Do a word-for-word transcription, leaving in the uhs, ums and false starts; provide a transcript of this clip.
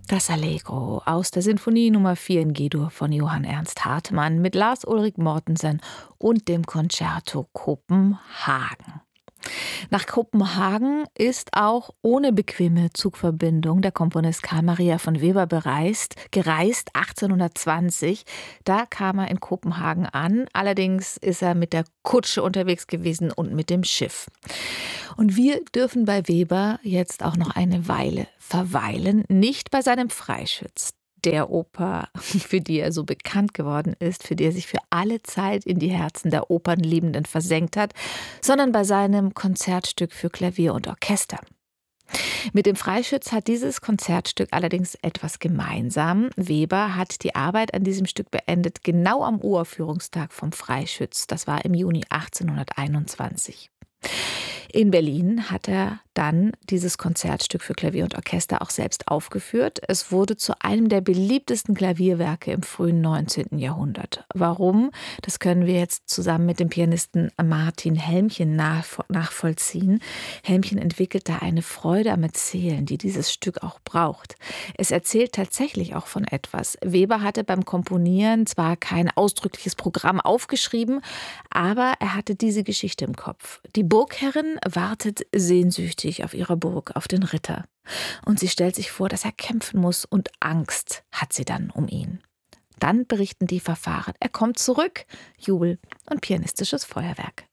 Das Allegro aus der Sinfonie Nummer vier in G-Dur von Johann Ernst Hartmann mit Lars Ulrik Mortensen und dem Concerto Kopenhagen. Nach Kopenhagen ist auch ohne bequeme Zugverbindung der Komponist Carl Maria von Weber bereist, gereist achtzehnhundertzwanzig. Da kam er in Kopenhagen an. Allerdings ist er mit der Kutsche unterwegs gewesen und mit dem Schiff. Und wir dürfen bei Weber jetzt auch noch eine Weile verweilen, nicht bei seinem Freischütz, der Oper, für die er so bekannt geworden ist, für die er sich für alle Zeit in die Herzen der Opernliebenden versenkt hat, sondern bei seinem Konzertstück für Klavier und Orchester. Mit dem Freischütz hat dieses Konzertstück allerdings etwas gemeinsam. Weber hat die Arbeit an diesem Stück beendet, genau am Uraufführungstag vom Freischütz. Das war im Juni achtzehnhunderteinundzwanzig. In Berlin hat er dann dieses Konzertstück für Klavier und Orchester auch selbst aufgeführt. Es wurde zu einem der beliebtesten Klavierwerke im frühen neunzehnten Jahrhundert. Warum? Das können wir jetzt zusammen mit dem Pianisten Martin Helmchen nachvollziehen. Helmchen entwickelt da eine Freude am Erzählen, die dieses Stück auch braucht. Es erzählt tatsächlich auch von etwas. Weber hatte beim Komponieren zwar kein ausdrückliches Programm aufgeschrieben, aber er hatte diese Geschichte im Kopf. Die Burgherrin wartet sehnsüchtig auf ihrer Burg, auf den Ritter. Und sie stellt sich vor, dass er kämpfen muss, und Angst hat sie dann um ihn. Dann berichten die Verfahren. Er kommt zurück, Jubel und pianistisches Feuerwerk.